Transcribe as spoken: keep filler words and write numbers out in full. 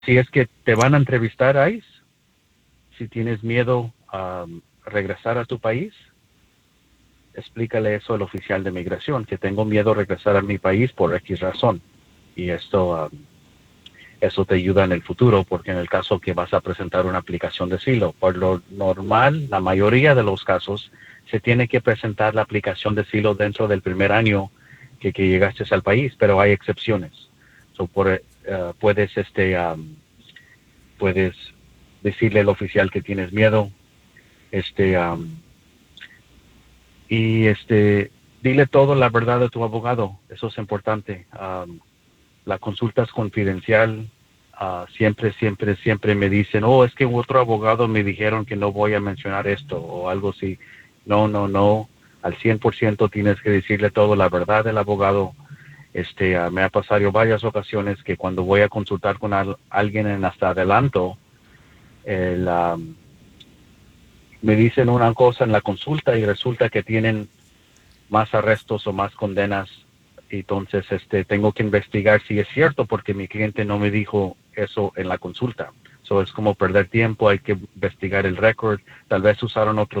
Si es que te van a entrevistar ahí, si tienes miedo a um, regresar a tu país, explícale eso al oficial de migración, que tengo miedo a regresar a mi país por X razón. Y esto, um, eso te ayuda en el futuro, porque en el caso que vas a presentar una aplicación de asilo, por lo normal, la mayoría de los casos, se tiene que presentar la aplicación de asilo dentro del primer año que, que llegaste al país, pero hay excepciones. So, por, uh, puedes, este, um, puedes decirle al oficial que tienes miedo, este, um, y este, dile todo la verdad a tu abogado, eso es importante. Um, la consulta es confidencial, uh, siempre, siempre, siempre me dicen, oh, es que otro abogado me dijeron que no voy a mencionar esto o algo así. No, no, no, al cien por ciento tienes que decirle todo la verdad del abogado. Este, uh, me ha pasado varias ocasiones que cuando voy a consultar con al, alguien en hasta adelanto, el, um, me dicen una cosa en la consulta y resulta que tienen más arrestos o más condenas. Entonces, este, tengo que investigar si es cierto porque mi cliente no me dijo eso en la consulta. So, es como perder tiempo, hay que investigar el récord, tal vez usaron otros